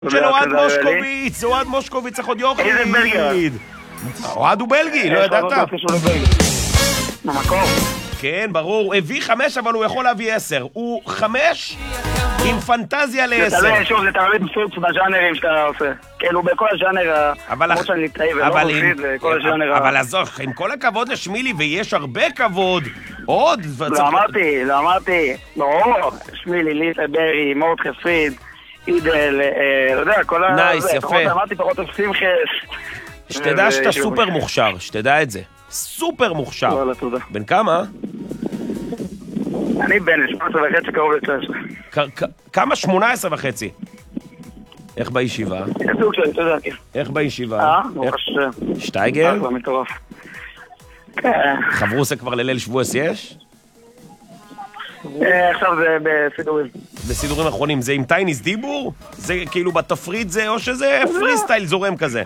של אוהד מושקוביץ, אוהד מושקוביץ, אחות יוכי. איזה בלגי? אוהד הוא בלגי, לא ידעת? במקום. כן, ברור, הביא 5 אבל הוא יכול להביא 10. הוא 5 עם פנטזיה ל10. זה תלוי בסוג בז'אנרים שאתה עושה. כן, הוא בכל הז'אנר, כמו שאני נתאי ולא מופיד, בכל הז'אנר. אבל עזוב, עם כל הכבוד לשמילי, ויש הרבה כבוד, עוד... לא אמרתי, ברור, שמילי, ליטה, ברי, מורד חפריד, אידל, לא יודע, כל ה... נייס, יפה. אמרתי פחות עושים חס. שתדע שאתה סופר מוכשר, שתדע את זה. סופר מוכשר. וואלה, תודה. בן כמה? אני בן 18 וחצי קרוב ל-19. כמה? 18 וחצי. איך בישיבה? סוג שלי, אתה יודע. איך בישיבה? ברוך השם. שטייגל? כבר מטורף. חברוסה כבר לליל שבועס יש? עכשיו זה בסידורים. בסידורים האחרונים. זה עם טייניס דיבור? זה כאילו בתפריט זה, או שזה פרי סטייל זורם כזה?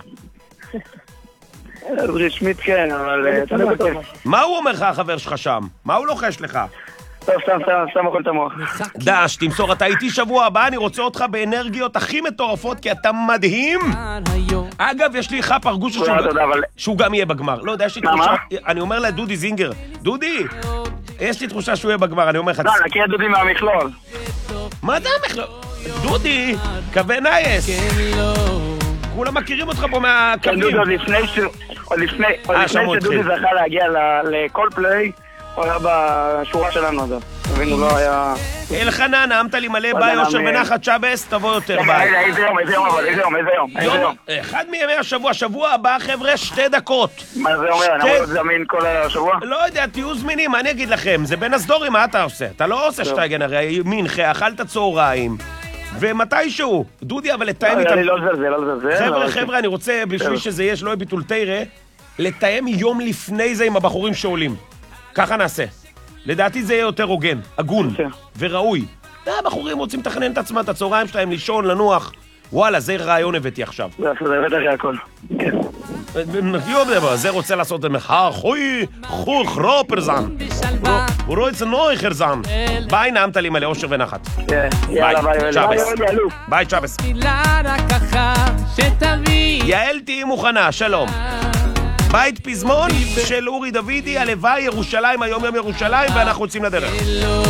אז רשמית כן, אבל... מה הוא אומר לך החבר שלך שם? מה הוא לוחש לך? טוב, סתם אוכל את המוח. דש, תמסור, אתה איתי שבוע הבא, אני רוצה אותך באנרגיות הכי מטורפות, כי אתה מדהים. אגב, יש לי חפ הרגוש שהוא גם יהיה בגמר. לא יודע, יש לי תחושה, אני אומר לדודי זינגר, דודי, יש לי תחושה שהוא יהיה בגמר, אני אומר לך... לא, נקי את דודי מהמכלול. מה זה המכלול? דודי, קווי נייס. כולם מכירים אותך פה מהקווים. דודי, עוד לפני שדודי זכה להגיע לכל פליי, הוא היה בשורה שלנו הזה. הוא לא היה... אלחנן, נעמת לי מלא ביי, אושר בנחת שבס, תבוא יותר ביי. איזה יום? אחד מימי השבוע, שבוע הבא חבר'ה 2 דקות. מה זה אומר? אני אמור לזמין כל השבוע? לא יודע, תהיו זמינים, מה אני אגיד לכם? זה בין הסדורים, מה אתה עושה? אתה לא עושה שטייגן, הרי מנחה, אכלת צהריים. ומתישהו, דודי, אבל לתאם איתם... לא זלזל. חבר'ה, אני רוצה, בשביל שזה יש, לא יהיה ביטול תירה, לתאם יום לפני זה עם הבחורים שעולים. ככה נעשה. לדעתי זה יהיה יותר הוגן, הגון וראוי. הבחורים רוצים לתכנן את עצמם, את הצהריים שלהם, לישון, לנוח. וואלה, זה רעיון הבאתי עכשיו. זה הבאת אחרי הכל. זה רוצה לעשות את מחר, חוי, חוך, רופרזן. הוא רואה את זה נויחר זן. ביי, נעמת לי מלא אושר ונחת. יאללה, ביי. ביי, צ'אבס. יעל תהי מוכנה, שלום. בית פזמון של אורי דוידי, הלוואי ירושלים, היום יום ירושלים, ואנחנו יוצאים לדרך.